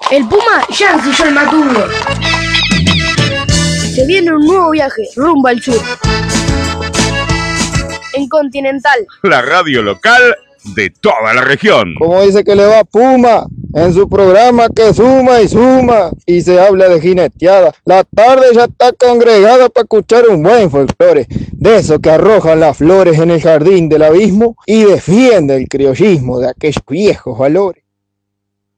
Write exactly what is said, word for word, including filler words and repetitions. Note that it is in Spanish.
El Puma ya ensilló el matungo. Se viene un nuevo viaje rumbo al sur. En Continental, la radio local de toda la región. Como dice que le va Puma en su programa que suma y suma y se habla de jineteada. La tarde ya está congregada para escuchar un buen folclore, de esos que arrojan las flores en el jardín del abismo y defiende el criollismo de aquellos viejos valores.